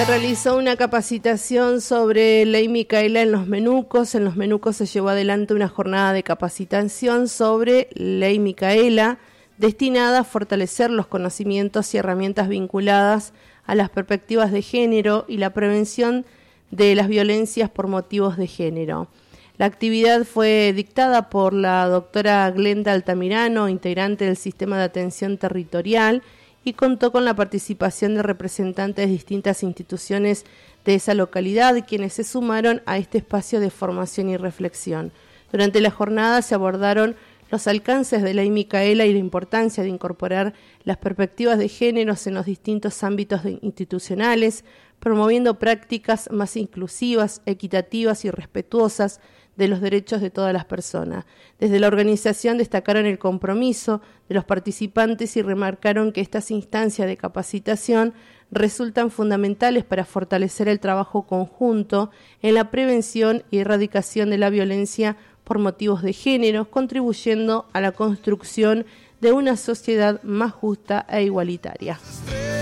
Se realizó una capacitación sobre Ley Micaela en Los Menucos. En Los Menucos se llevó adelante una jornada de capacitación sobre Ley Micaela destinada a fortalecer los conocimientos y herramientas vinculadas a las perspectivas de género y la prevención de las violencias por motivos de género. La actividad fue dictada por la doctora Glenda Altamirano, integrante del Sistema de Atención Territorial, y contó con la participación de representantes de distintas instituciones de esa localidad, quienes se sumaron a este espacio de formación y reflexión. Durante la jornada se abordaron los alcances de Ley Micaela y la importancia de incorporar las perspectivas de géneros en los distintos ámbitos institucionales, promoviendo prácticas más inclusivas, equitativas y respetuosas de los derechos de todas las personas. Desde la organización destacaron el compromiso de los participantes y remarcaron que estas instancias de capacitación resultan fundamentales para fortalecer el trabajo conjunto en la prevención y erradicación de la violencia por motivos de género, contribuyendo a la construcción de una sociedad más justa e igualitaria.